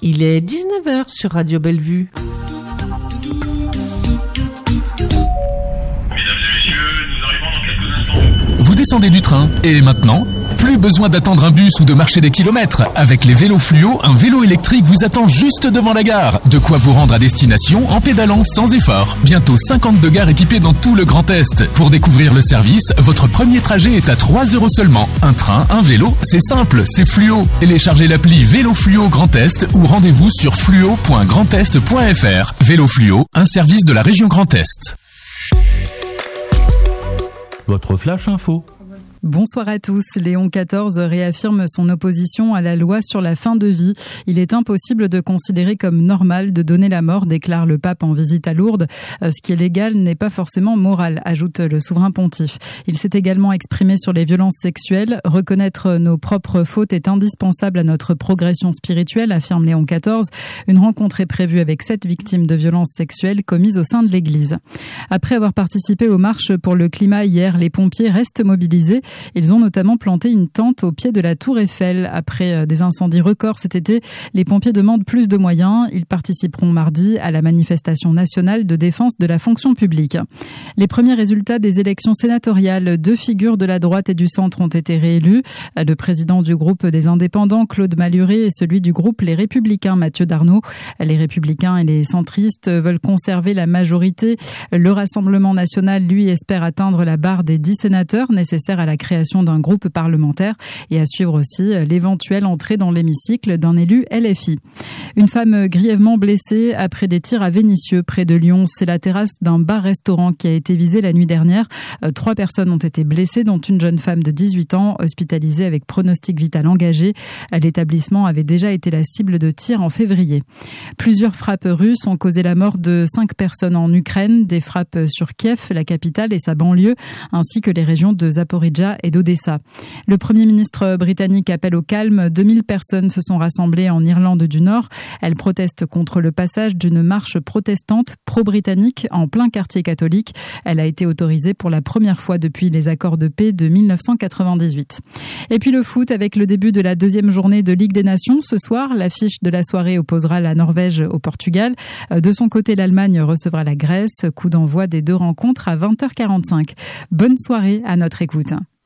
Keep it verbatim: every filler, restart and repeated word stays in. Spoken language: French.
Il est dix-neuf heures sur Radio Bellevue. Vous descendez du train et maintenant, plus besoin d'attendre un bus ou de marcher des kilomètres. Avec les vélos fluo, un vélo électrique vous attend juste devant la gare. De quoi vous rendre à destination en pédalant sans effort. Bientôt cinquante-deux gares équipées dans tout le Grand Est. Pour découvrir le service, votre premier trajet est à trois euros seulement. Un train, un vélo, c'est simple, c'est fluo. Téléchargez l'appli Vélo Fluo Grand Est ou rendez-vous sur fluo point grandest point f r. Vélo Fluo, un service de la région Grand Est. Votre flash info. Bonsoir à tous. Léon quatorze réaffirme son opposition à la loi sur la fin de vie. Il est impossible de considérer comme normal de donner la mort, déclare le pape en visite à Lourdes. Ce qui est légal n'est pas forcément moral, ajoute le souverain pontife. Il s'est également exprimé sur les violences sexuelles. Reconnaître nos propres fautes est indispensable à notre progression spirituelle, affirme Léon quatorze. Une rencontre est prévue avec sept victimes de violences sexuelles commises au sein de l'Église. Après avoir participé aux marches pour le climat hier, les pompiers restent mobilisés. Ils ont notamment planté une tente au pied de la Tour Eiffel. Après des incendies records cet été, les pompiers demandent plus de moyens. Ils participeront mardi à la manifestation nationale de défense de la fonction publique. Les premiers résultats des élections sénatoriales, deux figures de la droite et du centre ont été réélus. Le président du groupe des Indépendants, Claude Malhuret, et celui du groupe Les Républicains, Mathieu Darnaud. Les Républicains et les centristes veulent conserver la majorité. Le Rassemblement national, lui, espère atteindre la barre des dix sénateurs nécessaires à la création d'un groupe parlementaire et à suivre aussi l'éventuelle entrée dans l'hémicycle d'un élu L F I. Une femme grièvement blessée après des tirs à Vénissieux, près de Lyon. C'est la terrasse d'un bar-restaurant qui a été visée la nuit dernière. Trois personnes ont été blessées, dont une jeune femme de dix-huit ans, hospitalisée avec pronostic vital engagé. L'établissement avait déjà été la cible de tirs en février. Plusieurs frappes russes ont causé la mort de cinq personnes en Ukraine. Des frappes sur Kiev, la capitale et sa banlieue, ainsi que les régions de Zaporijjia et d'Odessa. Le Premier ministre britannique appelle au calme. deux mille personnes se sont rassemblées en Irlande du Nord. Elles protestent contre le passage d'une marche protestante pro-britannique en plein quartier catholique. Elle a été autorisée pour la première fois depuis les accords de paix de mille neuf cent quatre-vingt-dix-huit. Et puis le foot avec le début de la deuxième journée de Ligue des Nations. Ce soir, l'affiche de la soirée opposera la Norvège au Portugal. De son côté, l'Allemagne recevra la Grèce. Coup d'envoi des deux rencontres à vingt heures quarante-cinq. Bonne soirée à notre écoute.